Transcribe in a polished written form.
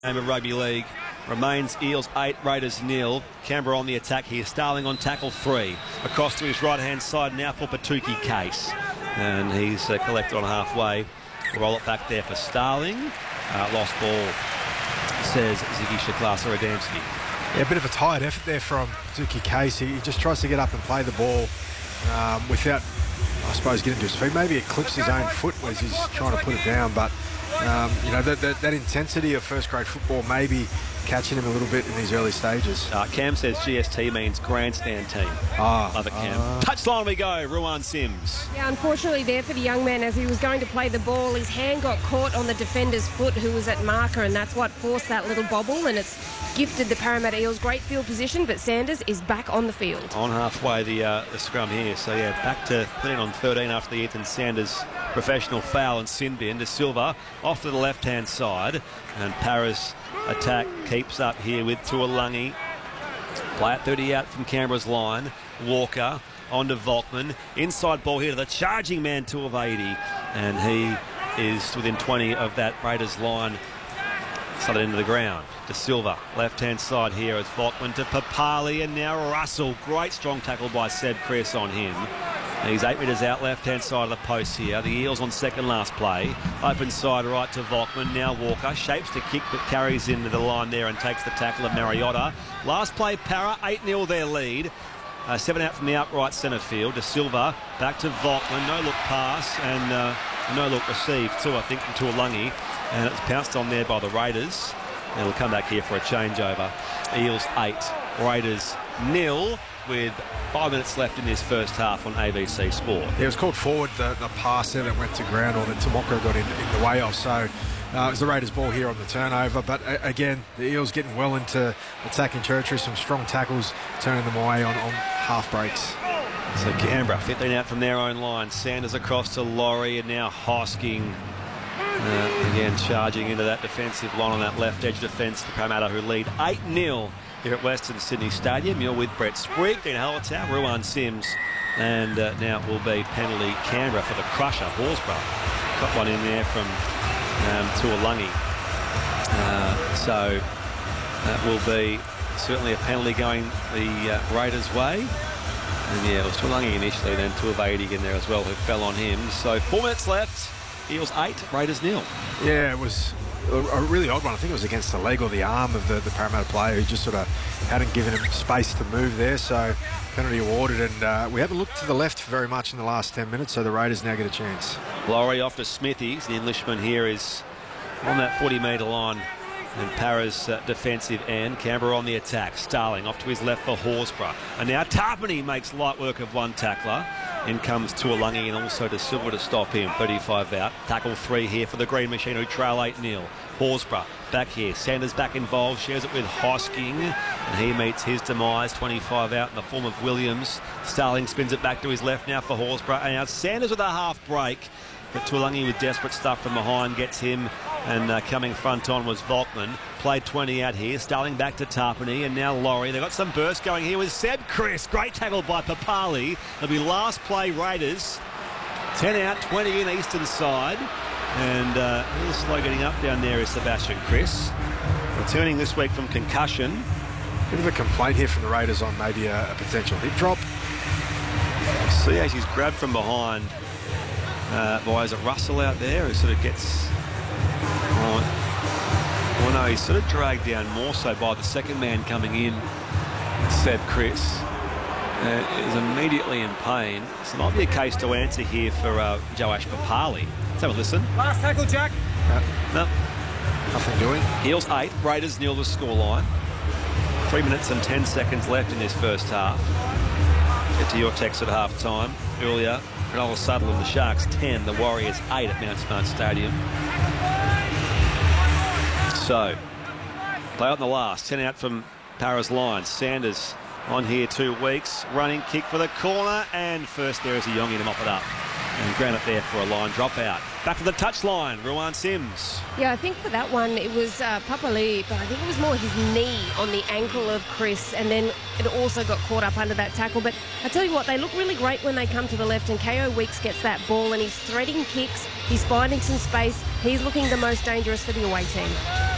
Game of rugby league remains Eels 8, Raiders 0. Canberra on the attack here. Starling on tackle 3. Across to his right-hand side now for Patuki Case. And he's collected on halfway. Roll it back there for Starling. Lost ball, says Ziggy Shaklasa-Adamski. Yeah, a bit of a tired effort there from Patuki Case. He just tries to get up and play the ball without, I suppose, getting to his feet. Maybe it clips his own foot as he's trying to put it down, but you know, that intensity of first-grade football may be catching him a little bit in these early stages. Cam says GST means grandstand team. Love it, Cam. Touchline we go, Ruan Sims. Yeah, unfortunately there for the young man as he was going to play the ball, his hand got caught on the defender's foot who was at marker, and that's what forced that little bobble, and it's gifted the Parramatta Eels great field position, but Sanders is back on the field. On halfway the scrum here, so yeah, back to putting on 13 after the Ethan Sanders professional foul and sin bin. De Silva off to the left-hand side, and Para's attack keeps up here with Tuolangi. Play at 30 out from Canberra's line. Walker onto Volkman. Inside ball here to the charging man, Tuivasa, and he is within 20 of that Raiders line. Slid into the ground. De Silva, left-hand side here as Volkman to Papali, and now Russell. Great strong tackle by Seb Chris on him. He's 8 metres out, left-hand side of the post here. The Eels on second last play. Open side right to Volkman. Now Walker shapes the kick but carries into the line there and takes the tackle of Mariota. Last play, Para, 8-0 their lead. 7 out from the outright centre field. De Silva back to Volkman. No look pass and no look received too, I think, from Tuolangi. And it's pounced on there by the Raiders. It'll come back here for a changeover. Eels 8, Raiders 0, with 5 minutes left in this first half on ABC Sport. Yeah, it was called forward, the pass there that went to ground, or that Tomoko got in the way of. So it was the Raiders' ball here on the turnover. But again, the Eels getting well into attacking territory. Some strong tackles, turning them away on half breaks. So Canberra 15 out from their own line. Sanders across to Laurie, and now Hosking. Again, charging into that defensive line on that left edge defence for Parramatta, who lead 8-0 here at Western Sydney Stadium. You're with Brett Sprigg, Dean Hallertau, Ruan Sims, and now it will be penalty Canberra for the crusher, Horsburgh. Got one in there from Tuolangi. So that will be certainly a penalty going the Raiders' way. And yeah, it was Tuolangi initially, then Tuivasa in there as well, who fell on him. So 4 minutes left. Eels 8, Raiders 0. Yeah, it was a really odd one. I think it was against the leg or the arm of the Parramatta player who just sort of hadn't given him space to move there. So penalty awarded, and we haven't looked to the left very much in the last 10 minutes, so the Raiders now get a chance. Laurie off to Smithies. The Englishman here is on that 40-metre line, and Para's defensive end. Canberra on the attack. Starling off to his left for Horsburgh. And now Tarpany makes light work of one tackler. In comes Tuolangi and also De Silva to stop him. 35 out. Tackle 3 here for the Green Machine, who trail 8-0. Horsburgh back here. Sanders back involved. Shares it with Hosking. And he meets his demise. 25 out in the form of Williams. Starling spins it back to his left now for Horsburgh. And now Sanders with a half break. But Tuolangi with desperate stuff from behind gets him, and coming front on was Volkman. Played 20 out here. Starling back to Tarpany, and now Laurie. They've got some burst going here with Seb Chris. Great tackle by Papali. It'll be last play Raiders. 10 out, 20 in eastern side. And a little slow getting up down there is Sebastian Chris. Returning this week from concussion. Bit of a complaint here from the Raiders on maybe a potential hip drop. See as he's grabbed from behind by is it Russell out there who sort of gets on. Well, no, he's sort of dragged down more so by the second man coming in, Seb Chris. Is immediately in pain. So it might be a case to answer here for Joash Papali. Let's have a listen. Last tackle, Jack. No. Nothing doing. Eels 8, Raiders 0 the scoreline. 3 minutes and 10 seconds left in this first half. Get to your text at half time earlier. Ronald Suttle and the Sharks 10, the Warriors 8 at Mount Smart Stadium. So, play out in the last, 10 out from Para's line. Sanders on here 2 weeks. Running kick for the corner, and first there is a Yongi to mop it up. And ground it there for a line dropout. Back to the touchline, Ruan Sims. Yeah, I think for that one it was Papali, but I think it was more his knee on the ankle of Chris, and then it also got caught up under that tackle. But I tell you what, they look really great when they come to the left, and KO Weeks gets that ball and he's threading kicks, he's finding some space, he's looking the most dangerous for the away team.